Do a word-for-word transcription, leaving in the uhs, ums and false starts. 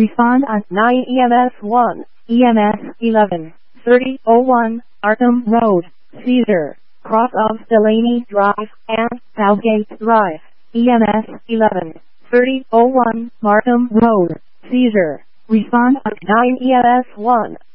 Respond on nine E M S one, E M S eleven, thirty oh one, Arkham Road, Cedar, cross of Delaney Drive and Southgate Drive, E M S eleven, thirty oh one, Markham Road, Cedar. Respond on nine E M S one.